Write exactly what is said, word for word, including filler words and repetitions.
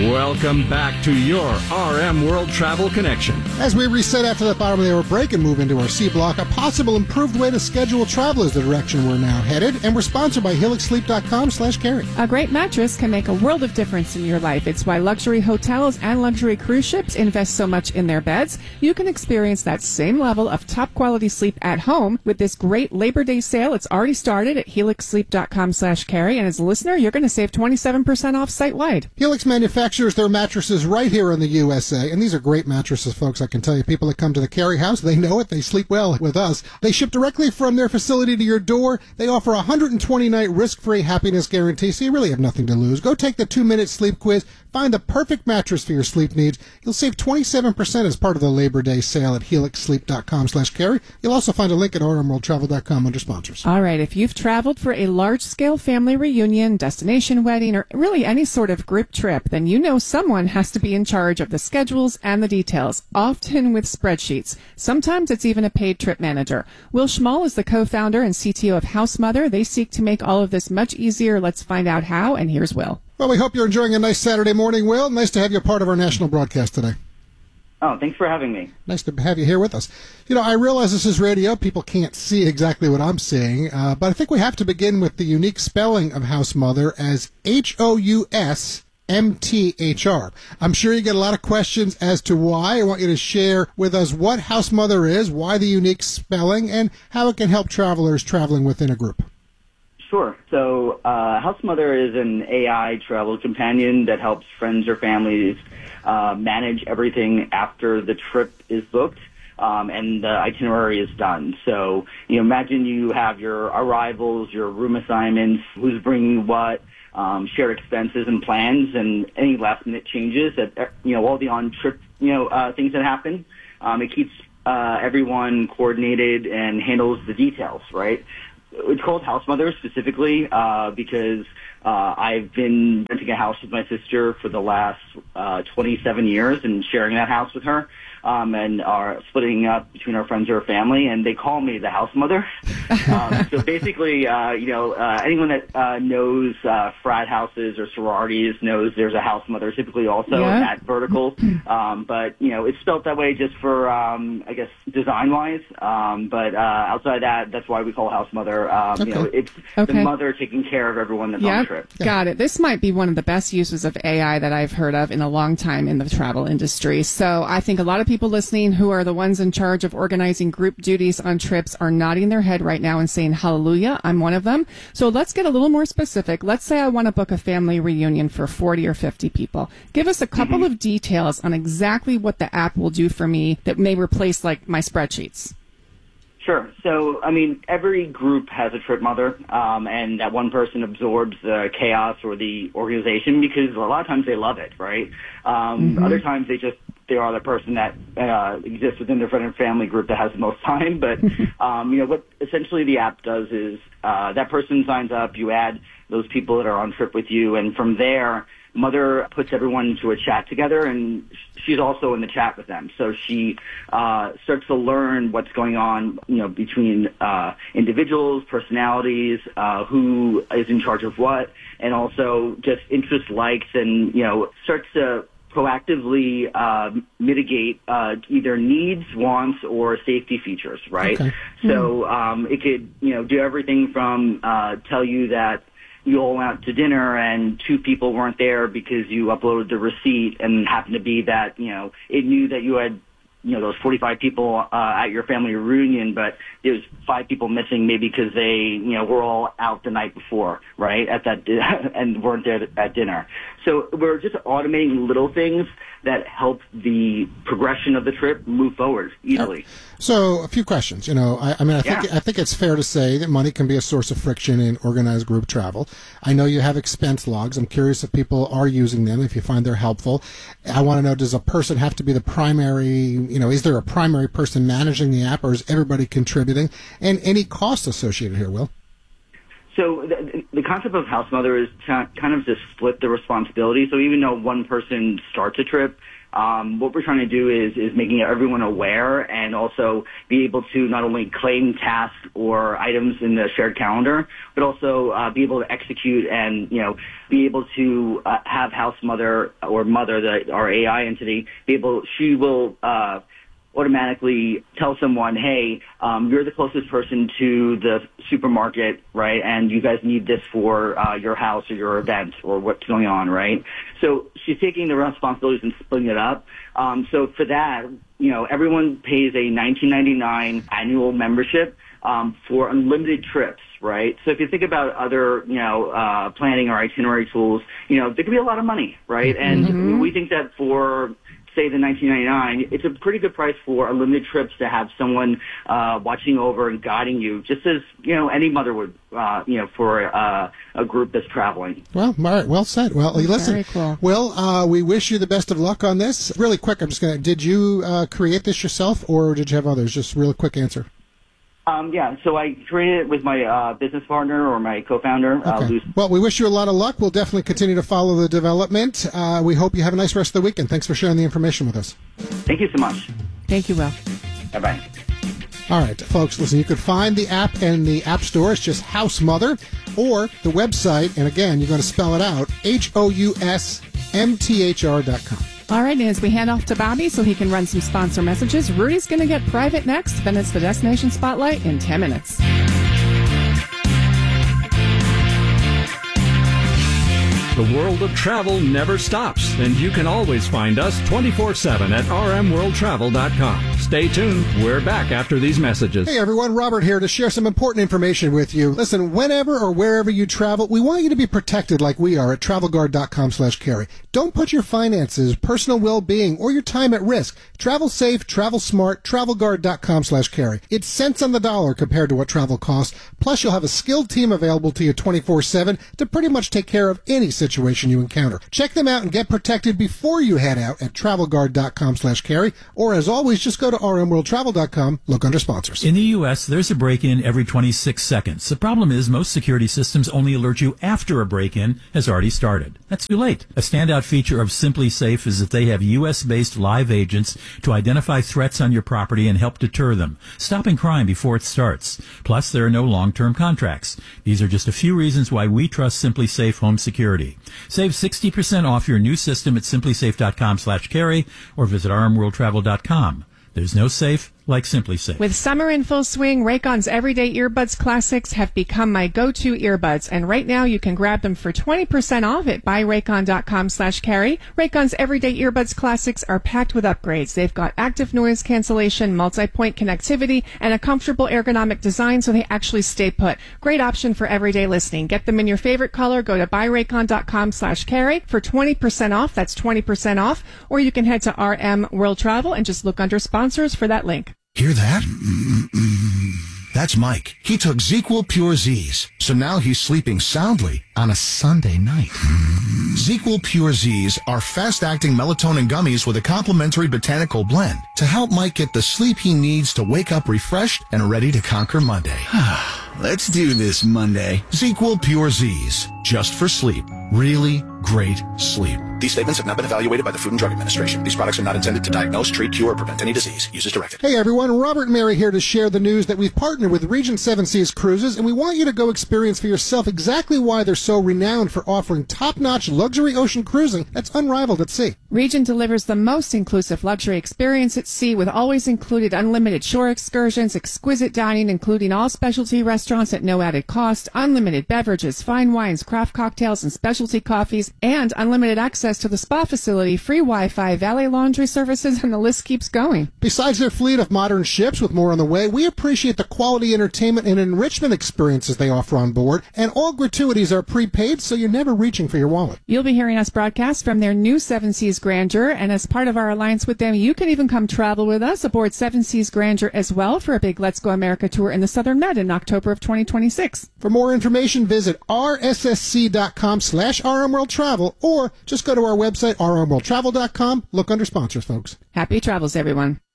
Welcome back to your R M World Travel Connection. As we reset after the bottom of the hour break and move into our C block, a possible improved way to schedule travel is the direction we're now headed, and we're sponsored by helix sleep dot com slash carry. A great mattress can make a world of difference in your life. It's why luxury hotels and luxury cruise ships invest so much in their beds. You can experience that same level of top quality sleep at home with this great Labor Day sale. It's already started at helix sleep dot com slash carry, and as a listener, you're going to save twenty-seven percent off site-wide. Helix manufactures their mattresses right here in the U S A, and these are great mattresses, folks. I can tell you, people that come to the Carry House, they know it. They sleep well with us. They ship directly from their facility to your door. They offer a one hundred twenty night risk-free happiness guarantee, so you really have nothing to lose. Go take the two-minute sleep quiz. Find the perfect mattress for your sleep needs. You'll save twenty-seven percent as part of the Labor Day sale at helix sleep dot com slash carry. You'll also find a link at r m world travel dot com under sponsors. All right, if you've traveled for a large-scale family reunion, destination wedding, or really any sort of group trip, then you know someone has to be in charge of the schedules and the details, often with spreadsheets. Sometimes it's even a paid trip manager. Will Schmall is the co-founder and C T O of HouseMother. They seek to make all of this much easier. Let's find out how, and here's Will. Well, we hope you're enjoying a nice Saturday morning, Will. Nice to have you a part of our national broadcast today. Oh, thanks for having me. Nice to have you here with us. You know, I realize this is radio. People can't see exactly what I'm seeing, uh, but I think we have to begin with the unique spelling of HouseMother as H O U S M T H R. I'm sure you get a lot of questions as to why. I want you to share with us what HouseMother is, why the unique spelling, and how it can help travelers traveling within a group. Sure. So uh, HouseMother is an A I travel companion that helps friends or families uh, manage everything after the trip is booked um, and the itinerary is done. So, you know, imagine you have your arrivals, your room assignments, who's bringing what, um, shared expenses and plans, and any last-minute changes that, you know, all the on-trip, you know, uh, things that happen. Um, it keeps uh, everyone coordinated and handles the details, right? It's called HouseMother specifically uh, because uh, I've been renting a house with my sister for the last uh, twenty-seven years and sharing that house with her, um, and are splitting up between our friends or our family, and they call me the HouseMother. um, so basically, uh, you know, uh, anyone that uh, knows uh, frat houses or sororities knows there's a HouseMother typically also yeah. in that vertical. Um, but, you know, it's spelled that way just for, um, I guess, design-wise. Um, but uh, outside that, that's why we call HouseMother. Um, okay. You know, it's okay. the mother taking care of everyone that's yep. on trip. Yeah. Got it. This might be one of the best uses of A I that I've heard of in a long time in the travel industry. So I think a lot of people listening who are the ones in charge of organizing group duties on trips are nodding their head right now and saying, hallelujah, I'm one of them. So let's get a little more specific. Let's say I want to book a family reunion for forty or fifty people. Give us a couple mm-hmm. of details on exactly what the app will do for me that may replace, like, my spreadsheets. Sure. So, I mean, every group has a trip mother, um, and that one person absorbs the chaos or the organization because a lot of times they love it, right? Um, mm-hmm. Other times they just, they are the person that uh, exists within their friend and family group that has the most time. But, um, you know, what essentially the app does is uh, that person signs up, you add those people that are on trip with you, and from there, Mother puts everyone into a chat together, and she's also in the chat with them. So she uh, starts to learn what's going on, you know, between uh, individuals, personalities, uh, who is in charge of what, and also just interest, likes, and, you know, starts to proactively uh, mitigate uh, either needs, wants, or safety features, right? Okay. So um, it could, you know, do everything from uh, tell you that you all went out to dinner and two people weren't there because you uploaded the receipt, and happened to be that, you know, it knew that you had, you know, those forty-five people uh, at your family reunion, but there's five people missing maybe because they, you know, were all out the night before, right, at that and weren't there at dinner. So we're just automating little things that help the progression of the trip move forward easily. So a few questions. You know, I, I mean, I think yeah. I think it's fair to say that money can be a source of friction in organized group travel. I know you have expense logs. I'm curious if people are using them, if you find they're helpful. I want to know, does a person have to be the primary, you know, is there a primary person managing the app, or is everybody contributing? And any costs associated here, Will? So the, the concept of house mother is to kind of to split the responsibility. So even though one person starts a trip, um, what we're trying to do is is making everyone aware and also be able to not only claim tasks or items in the shared calendar, but also uh, be able to execute and, you know, be able to uh, have house mother or mother, the, our A I entity, be able, she will uh, automatically tell someone, hey, um, you're the closest person to the supermarket, right, and you guys need this for uh, your house or your event or what's going on, right? So she's taking the responsibilities and splitting it up. Um, so for that, you know, everyone pays a nineteen ninety-nine annual membership um, for unlimited trips, right? So if you think about other, you know, uh, planning or itinerary tools, you know, there could be a lot of money, right? And mm-hmm. we think that for say the nineteen ninety-nine, it's a pretty good price for unlimited trips to have someone uh, watching over and guiding you, just as, you know, any mother would, uh, you know, for uh, a group that's traveling. Well, all right, well said. Well, listen, Very cool. Will, uh, we wish you the best of luck on this. Really quick, I'm just going to, did you uh, create this yourself or did you have others? Just real quick answer. Um, yeah, so I created it with my uh, business partner or my co-founder. Okay. Uh, Luce. Well, we wish you a lot of luck. We'll definitely continue to follow the development. Uh, we hope you have a nice rest of the weekend. Thanks for sharing the information with us. Thank you so much. Thank you, Will. Bye-bye. All right, folks, listen, you could find the app in the App Store. It's just House Mother, or the website, and again, you're going to spell it out, H O U S M T H R dot com. All right, and as we hand off to Bobby so he can run some sponsor messages, Rudy's going to get private next. Then it's the Destination Spotlight in ten minutes. The world of travel never stops, and you can always find us twenty-four seven at r m world travel dot com. Stay tuned. We're back after these messages. Hey everyone, Robert here to share some important information with you. Listen, whenever or wherever you travel, we want you to be protected like we are at travel guard dot com slash carry. Don't put your finances, personal well-being, or your time at risk. Travel safe, travel smart, travel guard dot com slash carry. It's cents on the dollar compared to what travel costs. Plus, you'll have a skilled team available to you twenty-four seven to pretty much take care of any situation you encounter. Check them out and get protected before you head out at travel guard dot com slash carry. Or as always, just go to r m world travel dot com, look under sponsors. In the U S, there's a break-in every twenty-six seconds. The problem is most security systems only alert you after a break-in has already started. That's too late. A standout feature of Simply Safe is that they have U S-based live agents to identify threats on your property and help deter them, stopping crime before it starts. Plus, there are no long-term contracts. These are just a few reasons why we trust Simply Safe Home Security. Save sixty percent off your new system at simply safe dot com slash carry or visit r m world travel dot com. There's no safe like Simply Safe. With summer in full swing, Raycon's Everyday Earbuds Classics have become my go-to earbuds, and right now you can grab them for twenty percent off at buy raycon dot com slash carry. Raycon's Everyday Earbuds Classics are packed with upgrades. They've got active noise cancellation, multi-point connectivity, and a comfortable ergonomic design so they actually stay put. Great option for everyday listening. Get them in your favorite color. Go to buy raycon dot com slash carry for twenty percent off. That's twenty percent off. Or you can head to R M World Travel and just look under sponsors for that link. Hear that? That's Mike. He took ZzzQuil Pure Z's, so now he's sleeping soundly on a Sunday night. ZzzQuil Pure Z's are fast-acting melatonin gummies with a complementary botanical blend to help Mike get the sleep he needs to wake up refreshed and ready to conquer Monday. Let's do this Monday. ZzzQuil Pure Z's, just for sleep. Really great sleep. These statements have not been evaluated by the Food and Drug Administration. These products are not intended to diagnose, treat, cure, or prevent any disease. Use as directed. Hey everyone, Robert and Mary here to share the news that we've partnered with Regent Seven Seas Cruises, and we want you to go experience for yourself exactly why they're so renowned for offering top-notch luxury ocean cruising that's unrivaled at sea. Regent delivers the most inclusive luxury experience at sea with always included unlimited shore excursions, exquisite dining including all specialty restaurants at no added cost, unlimited beverages, fine wines, craft cocktails, and specialty coffees, and unlimited access to the spa facility, free Wi-Fi, valet laundry services, and the list keeps going. Besides their fleet of modern ships with more on the way, we appreciate the quality entertainment and enrichment experiences they offer on board, and all gratuities are prepaid, so you're never reaching for your wallet. You'll be hearing us broadcast from their new Seven Seas Grandeur, and as part of our alliance with them, you can even come travel with us aboard Seven Seas Grandeur as well for a big Let's Go America tour in the Southern Med in October of twenty twenty-six. For more information, visit r s s c dot com slash r m world travel, or just go to our website, r m world travel dot com. Look under sponsors, folks. Happy travels, everyone.